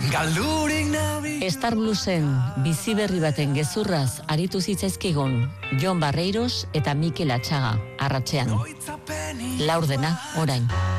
Star Bluesen bizi berri baten gezurraz aritu zitzaizkigun Jon Barreiros eta Mikel Atxaga arratsean. Laurdena orain.